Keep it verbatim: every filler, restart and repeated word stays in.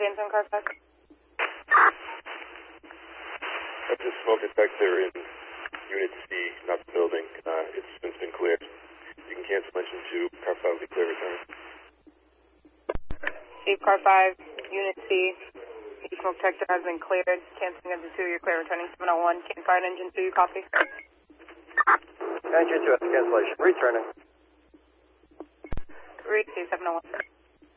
Jameson, car five. That's a smoke detector in Unit C, not the building. Uh, it's since been cleared. You can cancel engine two, car five will be clear return. Chief, car five, Unit C, the smoke detector has been cleared. Canceling engine two, you're clear returning seven oh one. Can fire engine two, you copy? Engine two has cancellation, returning. Read two seven oh one.